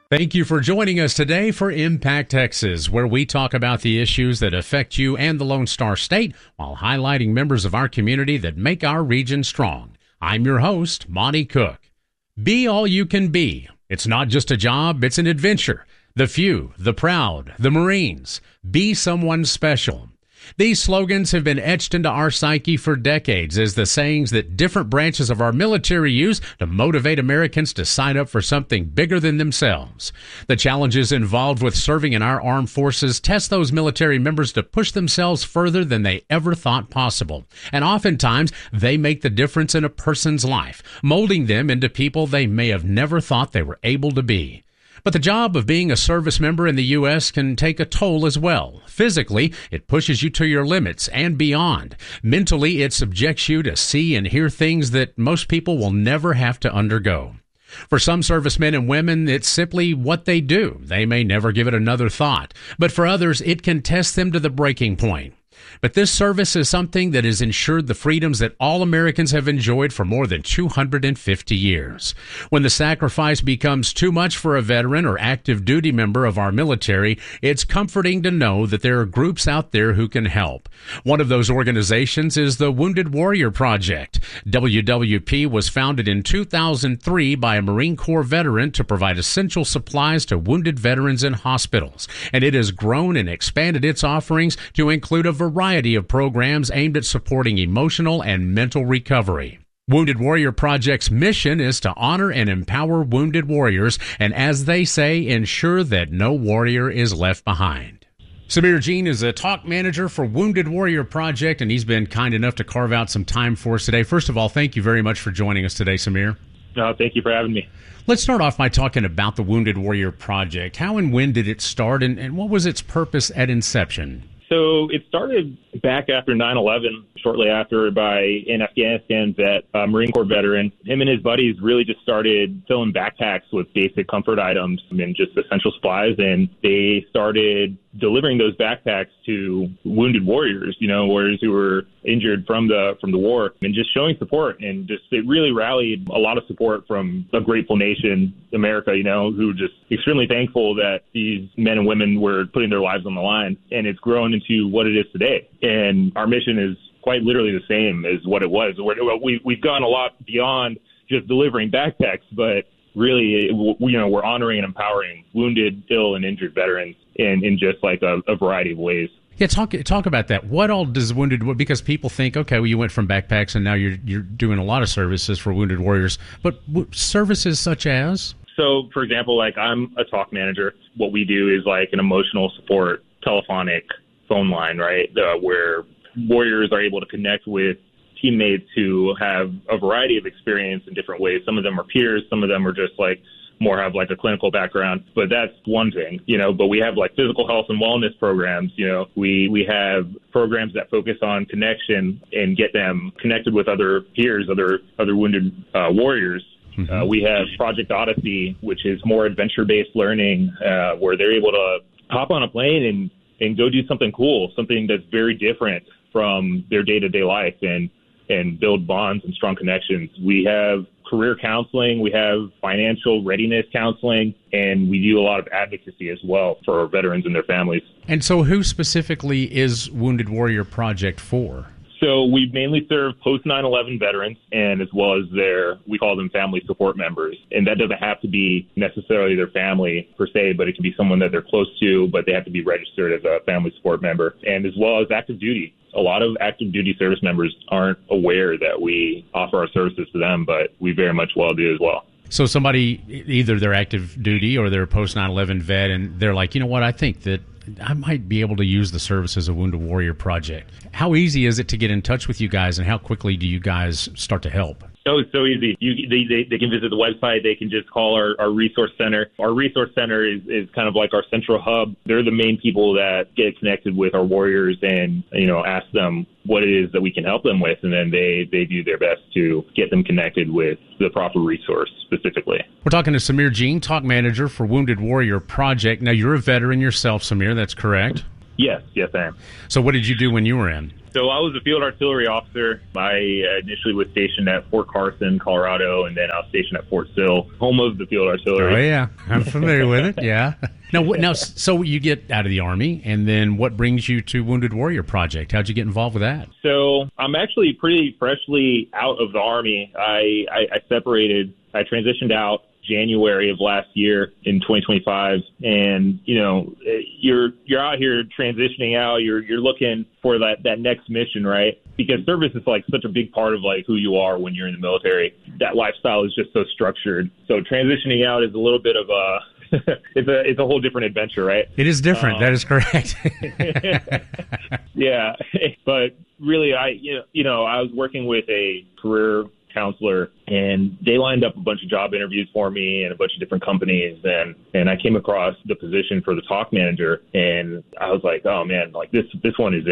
Thank you for joining us today for Impact Texas, where we talk about the issues that affect you and the Lone Star State while highlighting members of our community that make our region strong. I'm your host, Monty Cook. Be all you can be. It's not just a job, it's an adventure. The few, the proud, the Marines. Be someone special. These slogans have been etched into our psyche for decades as the sayings that different branches of our military use to motivate Americans to sign up for something bigger than themselves. The challenges involved with serving in our armed forces test those military members to push themselves further than they ever thought possible. And oftentimes, they make the difference in a person's life, molding them into people they may have never thought they were able to be. But the job of being a service member in the U.S. can take a toll as well. Physically, it pushes you to your limits and beyond. Mentally, it subjects you to see and hear things that most people will never have to undergo. For some servicemen and women, it's simply what they do. They may never give it another thought. But for others, it can test them to the breaking point. But this service is something that has ensured the freedoms that all Americans have enjoyed for more than 250 years. When the sacrifice becomes too much for a veteran or active duty member of our military, it's comforting to know that there are groups out there who can help. One of those organizations is the Wounded Warrior Project. WWP was founded in 2003 by a Marine Corps veteran to provide essential supplies to wounded veterans in hospitals, and it has grown and expanded its offerings to include a variety of programs aimed at supporting emotional and mental recovery. Wounded Warrior Project's mission is to honor and empower wounded warriors, and as they say, ensure that no warrior is left behind. Samir Jean is a talk manager for Wounded Warrior Project, and he's been kind enough to carve out some time for us today. First of all, thank you very much for joining us today, Samir. Thank you for having me. Let's start off by talking about the Wounded Warrior Project. How and when did it start, and what was its purpose at inception? So it started back after 9/11, shortly after, by an Afghanistan vet, a Marine Corps veteran. Him and his buddies really just started filling backpacks with basic comfort items and just essential supplies, and they started delivering those backpacks to wounded warriors, warriors who were injured from the war, and just showing support. And just it really rallied a lot of support from a grateful nation, America, who just extremely thankful that these men and women were putting their lives on the line. And it's grown into what it is today. And our mission is quite literally the same as what it was. We've gone a lot beyond just delivering backpacks, but really, we're honoring and empowering wounded, ill, and injured veterans in just like a variety of ways. Yeah, talk about that. What all does wounded? Because people think, okay, well, you went from backpacks and now you're doing a lot of services for wounded warriors. But services such as? So, for example, like I'm a talk manager. What we do is like an emotional support telephonic phone line, right, where warriors are able to connect with teammates who have a variety of experience in different ways. Some of them are peers. Some of them are just like more have like a clinical background, but that's one thing, but we have like physical health and wellness programs. We have programs that focus on connection and get them connected with other peers, other wounded warriors. Mm-hmm. We have Project Odyssey, which is more adventure-based learning, where they're able to hop on a plane and go do something cool, something that's very different from their day-to-day life and build bonds and strong connections. We have career counseling, we have financial readiness counseling, and we do a lot of advocacy as well for our veterans and their families. And so who specifically is Wounded Warrior Project for? So we mainly serve post 9/11 veterans, and as well as we call them family support members. And that doesn't have to be necessarily their family per se, but it can be someone that they're close to, but they have to be registered as a family support member. And as well as active duty. A lot of active duty service members aren't aware that we offer our services to them, but we very much well do as well. So somebody, either they're active duty or they're a post 9/11 vet, and they're like, you know what, I think that I might be able to use the services of Wounded Warrior Project. How easy is it to get in touch with you guys, and how quickly do you guys start to help? Oh, it's so easy. They can visit the website. They can just call our resource center. Our resource center is kind of like our central hub. They're the main people that get connected with our warriors and, ask them what it is that we can help them with. And then they do their best to get them connected with the proper resource specifically. We're talking to Samir Jean, talk manager for Wounded Warrior Project. Now, you're a veteran yourself, Samir. That's correct? Yes, I am. So what did you do when you were in? So I was a field artillery officer. I initially was stationed at Fort Carson, Colorado, and then I was stationed at Fort Sill, home of the field artillery. Oh, yeah. I'm familiar with it, yeah. Now, so you get out of the Army, and then what brings you to Wounded Warrior Project? How'd you get involved with that? So I'm actually pretty freshly out of the Army. I separated. I transitioned out January of last year in 2025, and you're out here transitioning out. You're looking for that next mission, right? Because service is like such a big part of like who you are when you're in the military. That lifestyle is just so structured. So transitioning out is a little bit of a it's a whole different adventure, right? It is different. That is correct. Yeah, but really, I was working with a career counselor, and they lined up a bunch of job interviews for me and a bunch of different companies, and I came across the position for the talk manager, and I was like, oh man, like this one is